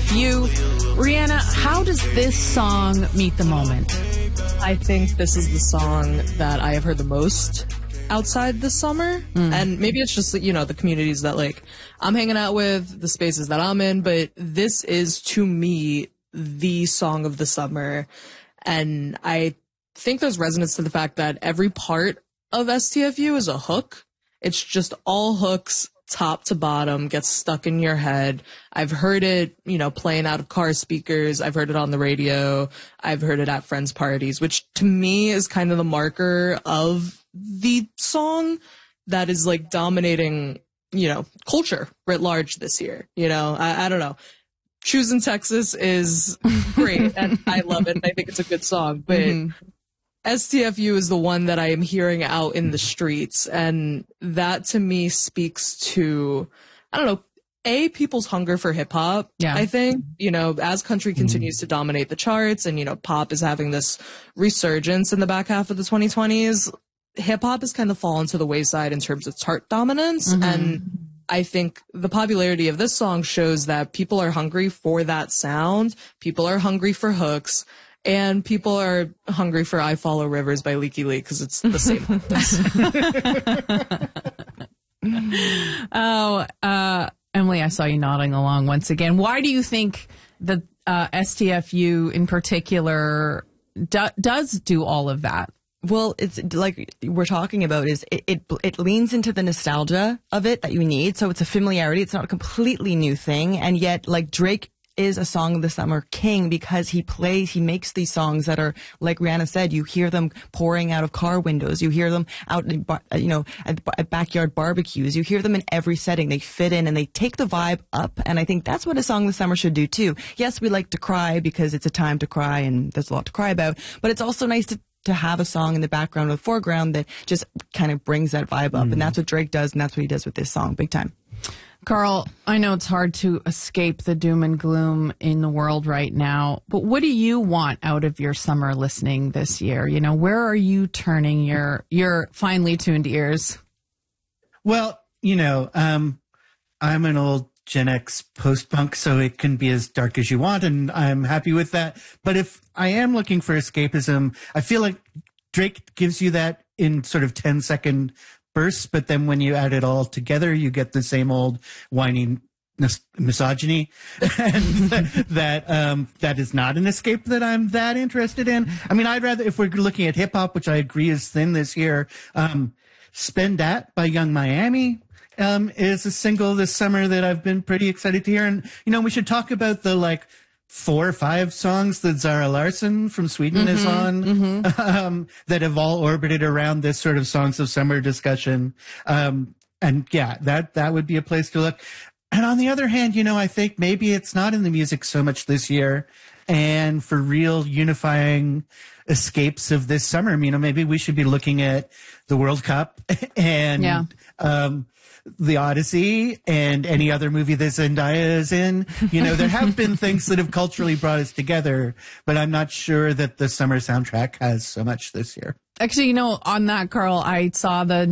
STFU. Rihanna, how does this song meet the moment? I think this is the song that I have heard the most outside this summer. And maybe it's just, the communities that I'm hanging out with, the spaces that I'm in, but this is to me the song of the summer. And I think there's resonance to the fact that every part of STFU is a hook. It's just all hooks, top to bottom, gets stuck in your head. I've heard it, playing out of car speakers. I've heard it on the radio. I've heard it at friends' parties, which to me is kind of the marker of the song that is dominating, culture writ large this year. I don't know. Choosing Texas is great and I love it and I think it's a good song, but STFU is the one that I am hearing out in the streets, and that to me speaks to, I don't know, people's hunger for hip hop. Yeah. I think, as country continues to dominate the charts and, pop is having this resurgence in the back half of the 2020s, hip hop has kind of fallen to the wayside in terms of chart dominance. And I think the popularity of this song shows that people are hungry for that sound. People are hungry for hooks. And people are hungry for I Follow Rivers by Leaky Lee because it's the same. Emily, I saw you nodding along once again. Why do you think that STFU in particular does do all of that? Well, it's like we're talking about is it leans into the nostalgia of it that you need. So it's a familiarity. It's not a completely new thing. And yet, Drake is a song of the summer king because he makes these songs that are, like Rihanna said, you hear them pouring out of car windows. You hear them out, at backyard barbecues. You hear them in every setting. They fit in and they take the vibe up. And I think that's what a song of the summer should do too. Yes, we like to cry because it's a time to cry and there's a lot to cry about, but it's also nice to have a song in the background or the foreground that just kind of brings that vibe up. And that's what Drake does. And that's what he does with this song. Big time. Carl, I know it's hard to escape the doom and gloom in the world right now, but what do you want out of your summer listening this year? Where are you turning your finely tuned ears? Well, I'm an old Gen X post-punk, so it can be as dark as you want, and I'm happy with that. But if I am looking for escapism, I feel like Drake gives you that in sort of 10-second bursts, but then when you add it all together, you get the same old whining misogyny, and that is not an escape that I'm that interested in. I mean, I'd rather, if we're looking at hip hop, which I agree is thin this year, Spend That by Young Miami is a single this summer that I've been pretty excited to hear. And, we should talk about the 4 or 5 songs that Zara Larsson from Sweden is on, that have all orbited around this sort of songs of summer discussion. And yeah, that would be a place to look. And on the other hand, I think maybe it's not in the music so much this year. And for real unifying escapes of this summer, maybe we should be looking at the World Cup and, The Odyssey and any other movie that Zendaya is in. There have been things that have culturally brought us together, but I'm not sure that the summer soundtrack has so much this year. Actually, on that, Carl, I saw the